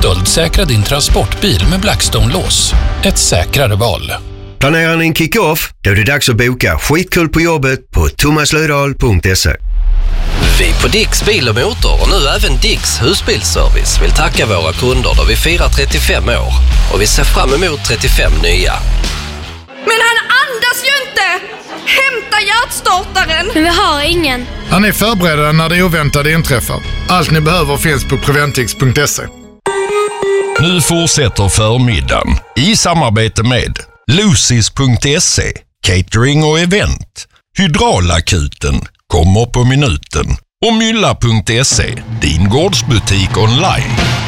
Stöldsäkra din transportbil med Blackstone-lås. Ett säkrare val. Planerar ni en kick-off? Då är det dags att boka skitkul på jobbet på thomaslödahl.se. Vi på Dicks Bil och Motor och nu även Dicks husbilsservice vill tacka våra kunder då vi firar 35 år. Och vi ser fram emot 35 nya. Men han andas ju inte! Hämta hjärtstartaren! Men vi har ingen. Han är förberedda när det oväntade inträffar. Allt ni behöver finns på Preventix.se. Nu fortsätter förmiddagen i samarbete med Lucis.se, catering och event, Hydraulakuten, kommer på minuten och Mylla.se, din gårdsbutik online.